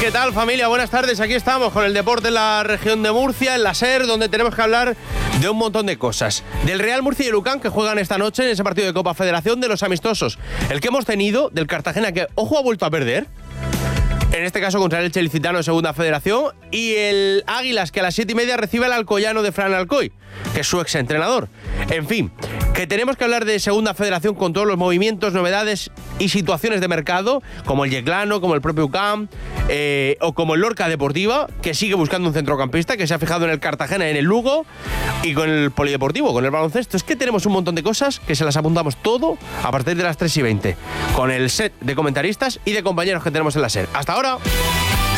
¿Qué tal, familia? Buenas tardes. Aquí estamos con el deporte en la región de Murcia, en la SER, donde tenemos que hablar de un montón de cosas. Del Real Murcia y el UCAM, que juegan esta noche en ese partido de Copa Federación, de los amistosos. El que hemos tenido, del Cartagena, que, ojo, ha vuelto a perder. En este caso contra el Elche Licitano de Segunda Federación. Y el Águilas, que a las 7:30 recibe al Alcoyano de Fran Alcoy, que es su exentrenador. En fin, que tenemos que hablar de Segunda Federación con todos los movimientos, novedades y situaciones de mercado, como el Yeclano, como el propio UCAM, o como el Lorca Deportiva, que sigue buscando un centrocampista, que se ha fijado en el Cartagena, en el Lugo, y con el Polideportivo, con el baloncesto. Es que tenemos un montón de cosas que se las apuntamos todo a partir de las 3:20, con el set de comentaristas y de compañeros que tenemos en la SER. ¡Hasta ahora!